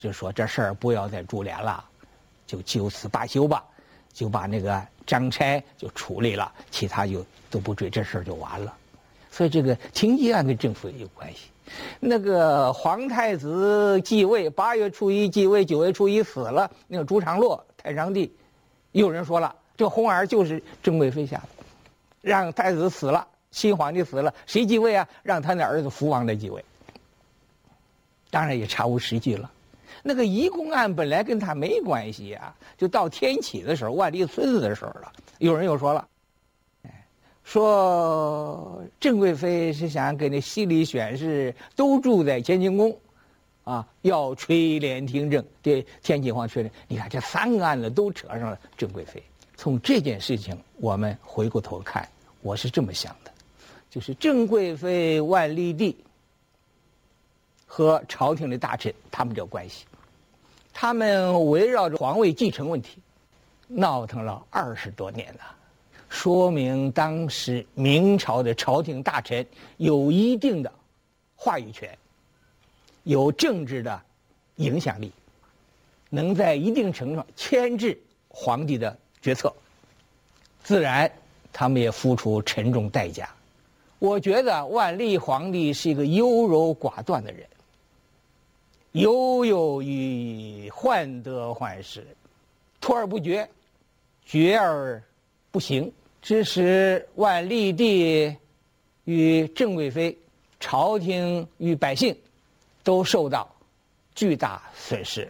就说这事儿不要再株连了，就就此罢休吧，就把那个张差就处理了，其他就都不追，这事儿就完了。所以这个停机案跟政府也有关系。那个皇太子继位，8月初1继位，9月初1死了，那个朱常洛太上帝，有人说了，这红饵就是郑贵妃下的，让太子死了，新皇帝死了，谁继位啊？让他的儿子福王来继位。当然也查无实据了。那个移宫案本来跟他没关系啊，就到天启的时候，万历孙子的时候了。有人又说了，说郑贵妃是想给那西里选侍都住在乾清宫，啊，要垂帘听政，对天启皇垂帘。你看这3个案子都扯上了郑贵妃。从这件事情我们回过头看，我是这么想的，就是郑贵妃、万历帝和朝廷的大臣他们这关系，他们围绕着皇位继承问题闹腾了20多年了，说明当时明朝的朝廷大臣有一定的话语权，有政治的影响力，能在一定程度上牵制皇帝的决策，自然他们也付出沉重代价。我觉得万历皇帝是一个优柔寡断的人，犹有余，患得患失，拖而不决，决而不行，致使万历帝与郑贵妃、朝廷与百姓都受到巨大损失。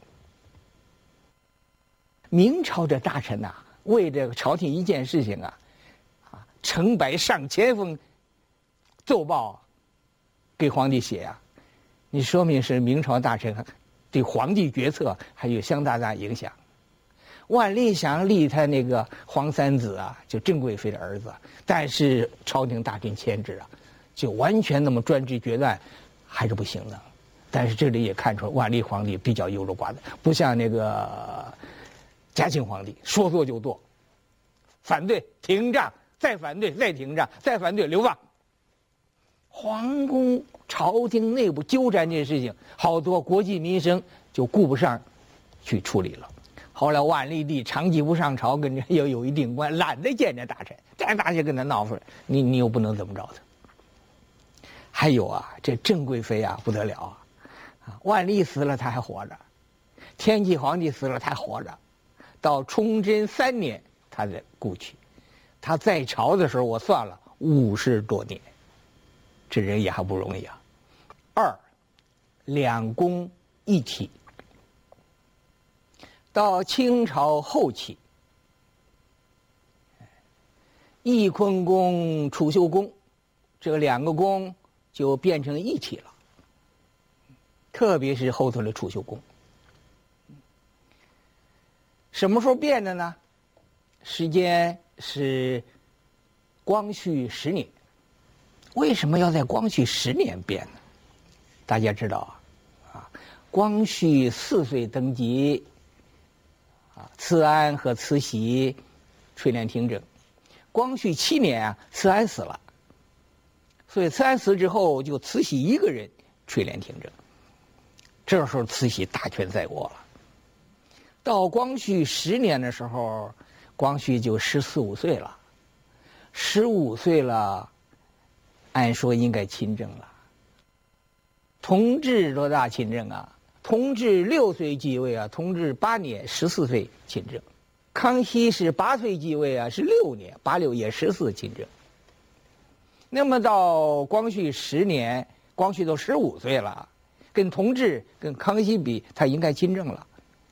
明朝的大臣呐，为这个朝廷一件事情啊，成百上千封奏报给皇帝写啊，你说明是明朝大臣对皇帝决策还有相当大影响。万历想立他那个皇三子啊，就郑贵妃的儿子，但是朝廷大臣牵制啊，就完全那么专制决断还是不行的。但是这里也看出万历皇帝比较优柔寡断，不像那个嘉庆皇帝说做就做，反对停仗，再反对再停仗，再反对流放。皇宫朝廷内部纠缠这些事情，好多国计民生就顾不上去处理了。后来万历帝长期不上朝，跟这又有一定关，懒得见这大臣，这大臣跟他闹出来，你又不能怎么着他。还有啊，这郑贵妃啊不得了啊，万历死了他还活着，天启皇帝死了他还活着，到崇祯3年他才故去，他在朝的时候我算了50多年。这人也还不容易啊。2，两宫一体。到清朝后期，翊坤宫、储秀宫这2个宫就变成一体了，特别是后头的储秀宫。什么时候变的呢？时间是光绪10年。为什么要在光绪10年变呢？大家知道啊，光绪4岁登基，啊，慈安和慈禧垂帘听政。光绪7年啊，慈安死了，所以慈安死之后，就慈禧一个人垂帘听政。这时候慈禧大权在握了。到光绪10年的时候，光绪就14、15岁了，15岁了。按说应该亲政了。同治多大亲政啊？同治6岁继位啊，同治8年14岁亲政。康熙是8岁继位啊，是6年，86也14亲政。那么到光绪10年，光绪都15岁了，跟同治、跟康熙比，他应该亲政了。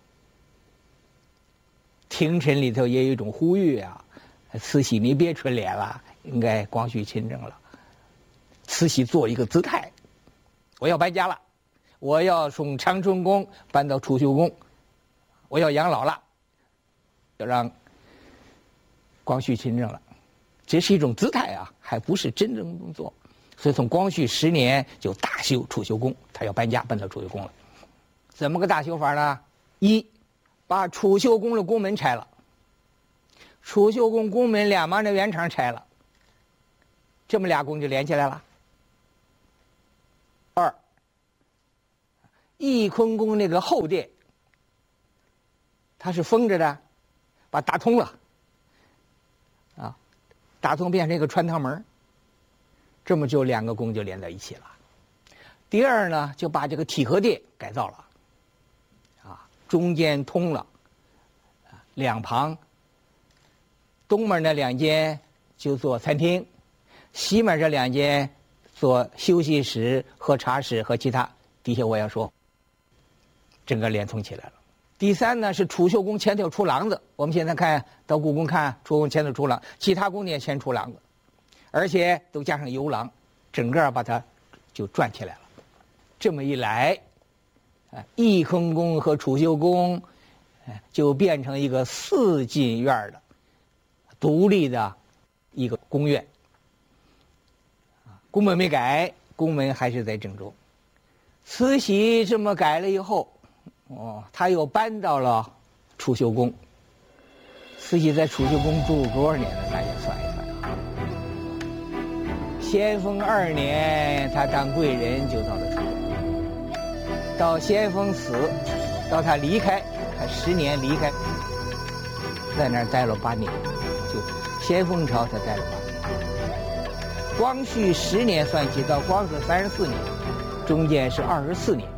廷臣里头也有一种呼吁啊，慈禧你别垂帘了，应该光绪亲政了。慈禧做一个姿态，我要搬家了，我要从长春宫搬到储秀宫，我要养老了，要让光绪亲政了。这是一种姿态啊，还不是真正工作。所以从光绪10年就大修储秀宫，他要搬家搬到储秀宫了。怎么个大修法呢？1，把储秀宫的宫门拆了，储秀宫宫门2旁的圆场拆了，这么俩宫就连起来了。2， 翊坤宫那个后殿，它是封着的，把它打通了，啊，打通变成一个穿堂门，这么就两个宫就连在一起了。第二呢，就把这个体和殿改造了，啊，中间通了，两旁，东门那两间就做餐厅，西门这两间做休息室、喝茶室和其他，底下我要说，整个连通起来了。第三呢是储秀宫前头有出廊子，我们现在看到故宫看储秀宫前头出廊，其他宫殿前出廊子，而且都加上游廊，整个把它就转起来了。这么一来，翊坤宫和储秀宫就变成一个4进院的独立的一个宫院。宫门没改，宫门还是在郑州。慈禧这么改了以后，他又搬到了储秀宫。慈禧在储秀宫住多少年了？大家算一算啊。咸丰2年，他当贵人就到了储秀宫。到咸丰死，到他离开，他10年离开，在那儿待了8年，就咸丰朝他待了8年。光绪10年算起，到光绪34年，中间是24年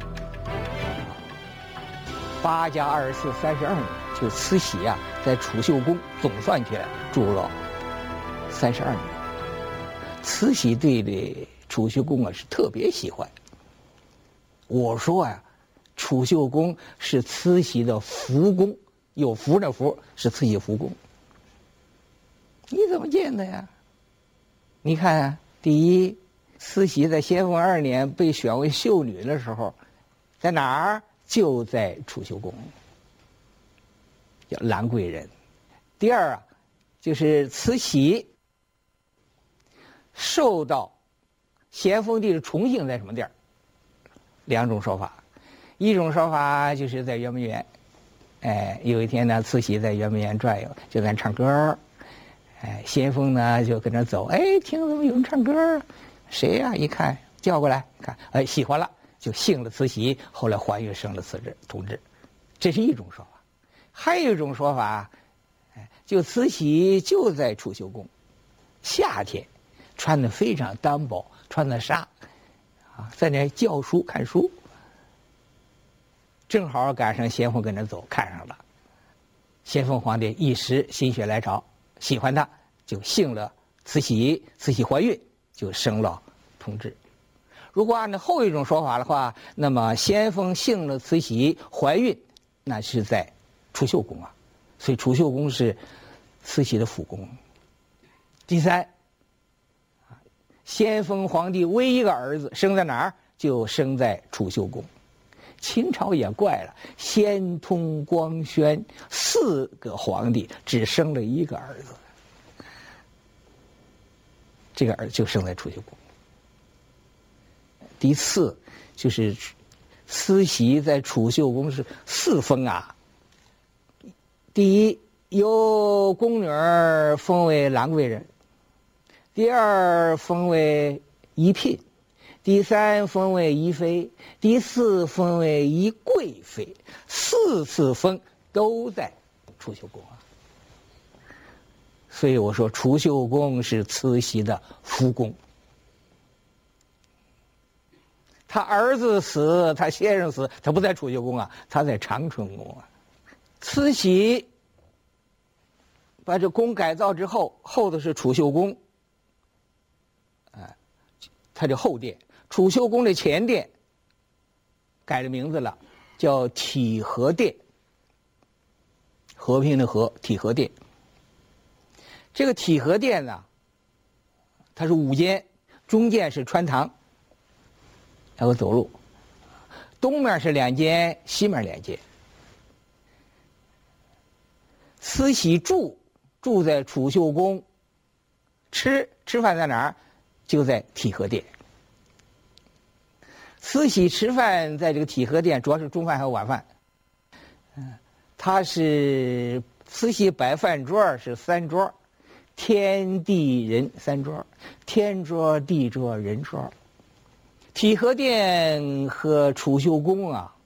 ，8加24，32年。就慈禧啊，在储秀宫总算起来住了32年。慈禧对这储秀宫啊是特别喜欢。我说啊，储秀宫是慈禧的福宫，有福的福是慈禧福宫。你怎么见的呀？你看啊，第一，慈禧在咸丰2年被选为秀女的时候，在哪儿？就在储秀宫，叫兰贵人。第二啊，就是慈禧受到咸丰帝的宠幸在什么地儿？2种说法。一种说法就是在圆明园，有一天呢，慈禧在圆明园转悠，就在那唱歌，咸丰呢就跟那走，听怎么有人唱歌，谁呀？一看叫过来，看，喜欢了，就幸了慈禧，后来怀孕生了同治，这是一种说法。还有一种说法，就慈禧就在储秀宫，夏天穿得非常单薄，穿的纱，在那教书看书，正好赶上咸丰跟着走，看上了。咸丰皇帝一时心血来潮，喜欢他，就幸了慈禧，慈禧怀孕就生了同治。如果按照后一种说法的话，那么咸丰幸了慈禧怀孕，那是在储秀宫啊，所以储秀宫是慈禧的福宫。第三，咸丰皇帝唯一一个儿子生在哪儿？就生在储秀宫。清朝也怪了，咸通光宣4个皇帝只生了1个儿子，这个儿子就生在储秀宫。第四就是慈禧在储秀宫是4封啊。第一，由宫女儿封为兰贵人；第二，封为宜嫔；第三，封为宜妃；第四，封为宜贵妃。4次封都在储秀宫啊。所以我说，储秀宫是慈禧的福宫。他儿子死，他先生死，他不在储秀宫啊，他在长春宫啊。慈禧把这宫改造之后，后头是储秀宫，它就后殿。储秀宫的前殿改了名字了，叫体和殿，和平的和，体和殿。这个体和殿呢，它是5间，中间是穿堂，然后走路，东面是2间，西面2间。慈禧住在储秀宫，吃饭在哪儿？就在体和殿。慈禧吃饭在这个体和殿，主要是中饭和晚饭。它是慈禧摆饭桌是3桌，天地人3桌，天桌、地桌、人桌。体和殿和储秀宫啊，